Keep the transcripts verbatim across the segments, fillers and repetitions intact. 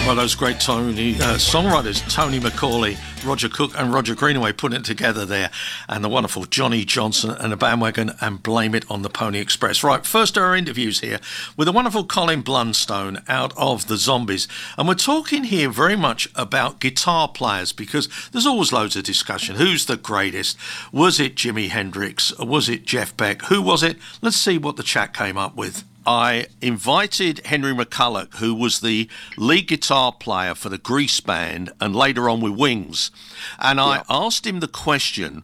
Well, those great Tony uh, songwriters, Tony Macaulay, Roger Cook and Roger Greenaway putting it together there, and the wonderful Johnny Johnson and the Bandwagon and Blame It on the Pony Express. Right, first our interviews here with the wonderful Colin Blunstone out of the Zombies, and we're talking here very much about guitar players because there's always loads of discussion. Who's the greatest? Was it Jimi Hendrix? Was it Jeff Beck? Who was it? Let's see what the chat came up with. I invited Henry McCulloch, who was the lead guitar player for the Grease Band and later on with Wings, and I yeah. asked him the question,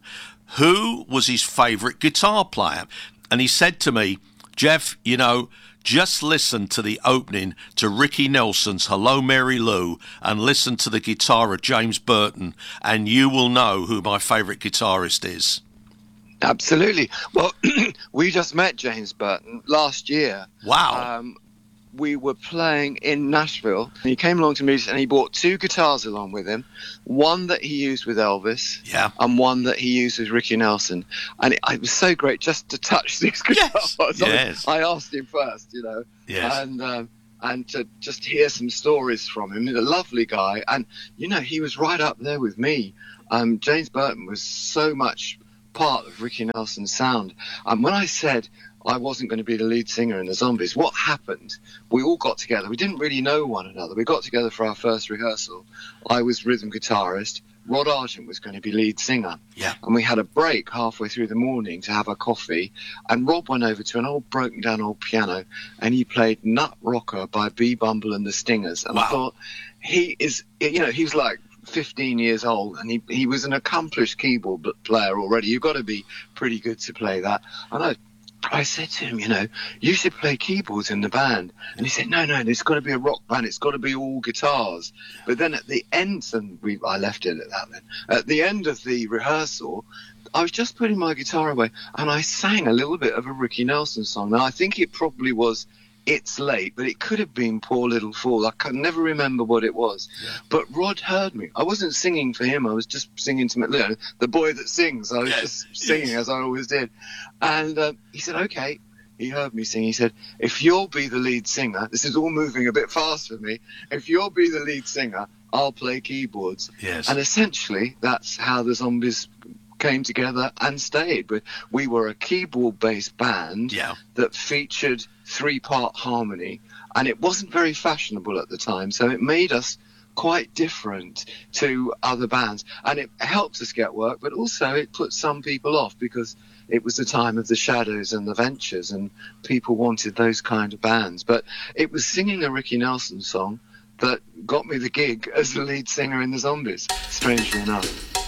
who was his favourite guitar player? And he said to me, Jeff, you know, just listen to the opening to Ricky Nelson's Hello Mary Lou and listen to the guitar of James Burton and you will know who my favourite guitarist is. Absolutely. Well, we just met James Burton last year. Wow. Um, we were playing in Nashville. And he came along to meet us and he brought two guitars along with him. One that he used with Elvis. Yeah. And one that he used with Ricky Nelson. And it, it was so great just to touch these guitars. Yes. yes. I, I asked him first, you know. Yes. And, um, and to just hear some stories from him. He's a lovely guy. And, you know, he was right up there with me. Um, James Burton was so much part of Ricky Nelson's sound. And um, when I said I wasn't going to be the lead singer in the Zombies, what happened? We all got together. We didn't really know one another. We got together for our first rehearsal. I was rhythm guitarist. Rod Argent was going to be lead singer. Yeah. And we had a break halfway through the morning to have a coffee. And Rob went over to an old broken down old piano and he played Nut Rocker by B. Bumble and the Stingers. And wow. I thought, he is, you know, he was like fifteen years old and he he was an accomplished keyboard player already. You've got to be pretty good to play that. And I I said to him, you know, you should play keyboards in the band. And he said, no, no, it's got to be a rock band. It's got to be all guitars. But then at the end, and we I left it at that then, at the end of the rehearsal, I was just putting my guitar away and I sang a little bit of a Ricky Nelson song. Now, I think it probably was It's Late, but it could have been Poor Little Fool. I can never remember what it was. Yeah. But Rod heard me. I wasn't singing for him. I was just singing to me, you know, the boy that sings. I was yes. just singing yes. as I always did. And uh, he said, okay. He heard me sing. He said, if you'll be the lead singer, this is all moving a bit fast for me. If you'll be the lead singer, I'll play keyboards. Yes. And essentially, that's how the Zombies came together and stayed. But we were a keyboard-based band yeah. that featured three-part harmony, and it wasn't very fashionable at the time, so it made us quite different to other bands, and it helped us get work, but also it put some people off because it was the time of the Shadows and the Ventures, and people wanted those kind of bands. But it was singing a Ricky Nelson song that got me the gig as the lead singer in the Zombies, strangely enough.